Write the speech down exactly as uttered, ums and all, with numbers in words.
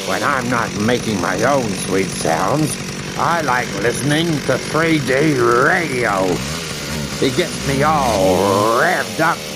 When I'm not making my own sweet sounds, I like listening to three D radio. It gets me all revved up